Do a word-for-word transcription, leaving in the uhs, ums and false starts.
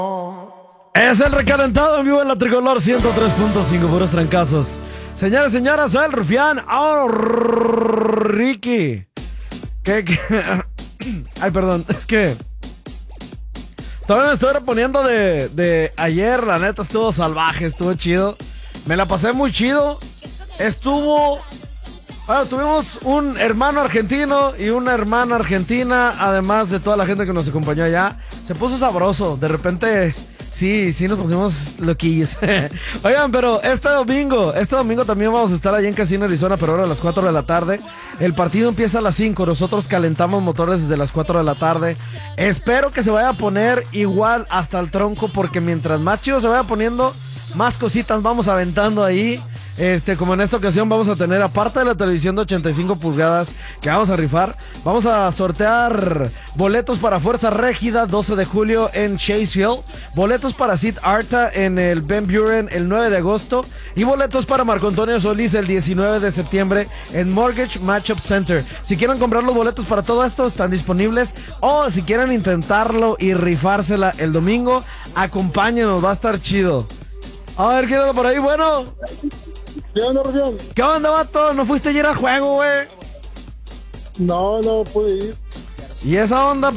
Es el recalentado en vivo en la Tricolor ciento tres punto cinco, puros trancazos. Señores, señoras, soy el Rufián. Oh, Ricky. ¿Qué, qué? Ay, perdón, es que todavía me estoy reponiendo de, de ayer. La neta estuvo salvaje, estuvo chido. Me la pasé muy chido. Estuvo... Bueno, tuvimos un hermano argentino y una hermana argentina, además de toda la gente que nos acompañó allá. Se puso sabroso, de repente, sí, sí nos pusimos loquillos. Oigan, pero este domingo, este domingo también vamos a estar allá en Casino Arizona, pero ahora a las cuatro de la tarde. El partido empieza a las cinco, nosotros calentamos motores desde las cuatro de la tarde. Espero que se vaya a poner igual hasta el tronco, porque mientras más chido se vaya poniendo, más cositas vamos aventando ahí. Este, como en esta ocasión vamos a tener, aparte de la televisión de ochenta y cinco pulgadas que vamos a rifar, vamos a sortear boletos para Fuerza Régida doce de julio en Chasefield, boletos para Sid Arta en el Ben Buren el nueve de agosto y boletos para Marco Antonio Solís el diecinueve de septiembre en Mortgage Matchup Center. Si quieren comprar los boletos para todo esto, están disponibles, o si quieren intentarlo y rifársela el domingo, acompáñenos, va a estar chido. A ver, ¿quién anda por ahí? Bueno, ¿Qué onda, Rufián? ¿qué onda, vato? ¿No fuiste ayer al juego, güey? No, no pude ir. ¿Y esa onda?